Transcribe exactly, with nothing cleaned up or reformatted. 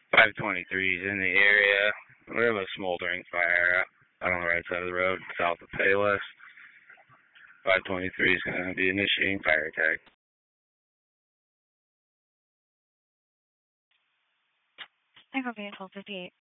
five twenty-three is in the area. We have a smoldering fire out on the right side of the road, south of Payless. five twenty-three is going to be initiating fire attack. Tango Vehicle fifty-eight.